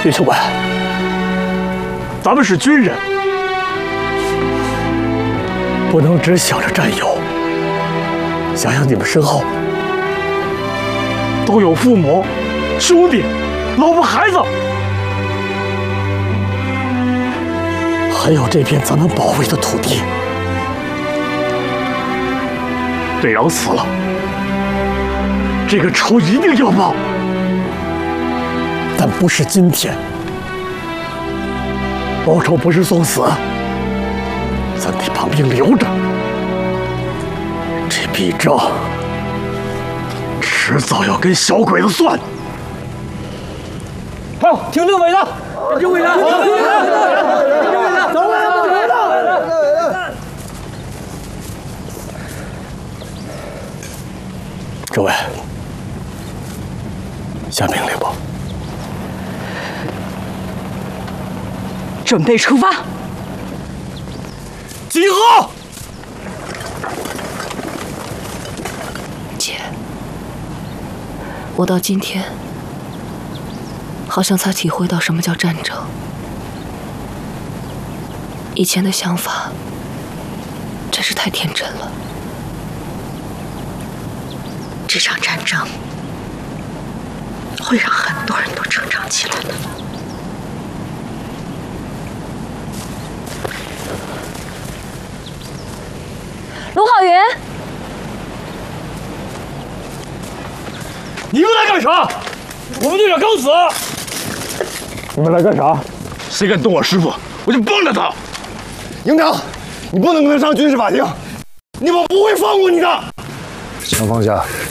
岳教官，咱们是军人，不能只想着战友。想想你们身后都有父母、兄弟、老婆、孩子，还有这片咱们保卫的土地。队长死了，这个仇一定要报，但不是今天。报仇不是送死，咱得把命留着。这笔账迟早要跟小鬼子算。 好，听政委的，听委的，听委的，走了。 各位，下命令吧。 准备出发。 集合！ 姐，我到今天好像才体会到什么叫战争。以前的想法真是太天真了。 这场战争会让很多人都成长起来的。 卢浩云， 你们来干啥？我们队长刚死。你们来干啥？谁敢动我师傅，我就崩了他！ 营长，你不能跟他上军事法庭，你们不会放过你的。 枪放下。